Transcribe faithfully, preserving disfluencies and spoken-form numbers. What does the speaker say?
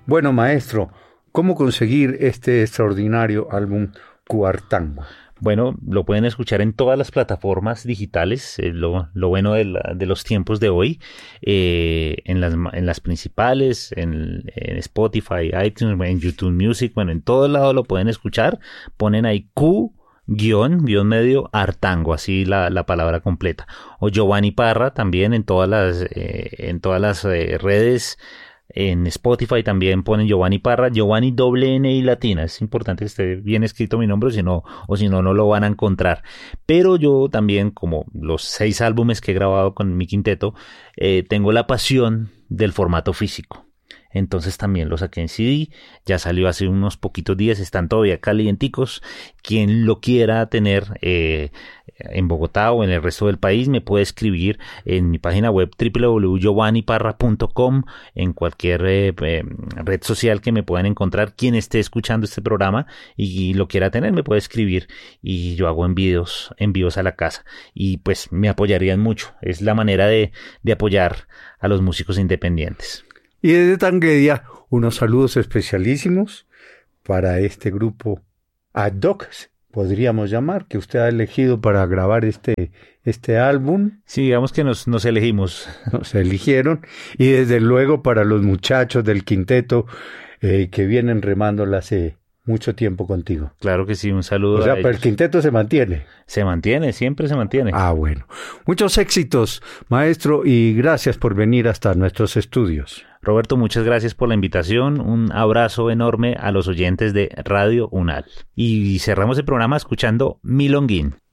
Bueno, maestro, ¿cómo conseguir este extraordinario álbum Cuartango? Bueno, lo pueden escuchar en todas las plataformas digitales, es lo, lo bueno de, la, de los tiempos de hoy, eh, en, las, en las principales, en, en Spotify, iTunes, en YouTube Music, bueno, en todos lados lo pueden escuchar, ponen ahí Q, guión, guión medio, Artango, así la, la palabra completa, o Giovanni Parra también en todas las, eh, en todas las eh, redes. En Spotify también ponen Giovanni Parra, Giovanni doble N y latina. Es importante que esté bien escrito mi nombre, o si no, o si no, no lo van a encontrar. Pero yo también, como los seis álbumes que he grabado con mi quinteto, eh, tengo la pasión del formato físico. Entonces también lo saqué en C D, ya salió hace unos poquitos días, están todavía calienticos. Quien lo quiera tener eh, en Bogotá o en el resto del país me puede escribir en mi página web doble u doble u doble u punto giovanni parra punto com, en cualquier eh, eh, red social que me puedan encontrar. Quien esté escuchando este programa y lo quiera tener me puede escribir y yo hago envíos, envíos a la casa y pues me apoyarían mucho. Es la manera de, de apoyar a los músicos independientes. Y desde Tanguedia, unos saludos especialísimos para este grupo ad hoc, podríamos llamar, que usted ha elegido para grabar este, este álbum. Sí, digamos que nos, nos elegimos. Nos eligieron. Y desde luego para los muchachos del quinteto eh, que vienen remándola hace mucho tiempo contigo. Claro que sí, un saludo. O sea, a pero ellos. El quinteto se mantiene. Se mantiene, siempre se mantiene. Ah, bueno. Muchos éxitos, maestro, y gracias por venir hasta nuestros estudios. Roberto, muchas gracias por la invitación. Un abrazo enorme a los oyentes de Radio Unal. Y cerramos el programa escuchando Milonguín.